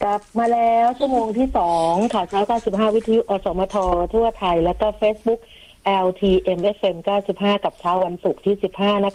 ลับมาแล้วชั่วโมงที่2ข่าวเช้า95วิทยุอสมททั่วไทยแล้วก็ Facebook LTMFM 95กับเช้าวันศุกร์ที่15นะ